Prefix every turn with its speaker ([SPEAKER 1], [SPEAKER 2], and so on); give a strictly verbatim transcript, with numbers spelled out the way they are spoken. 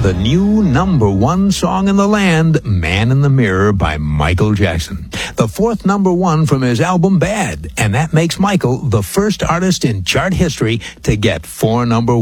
[SPEAKER 1] the new number one song in the land, Man in the Mirror by Michael Jackson. The fourth number one from his album Bad, and that makes Michael the first artist in chart history to get four number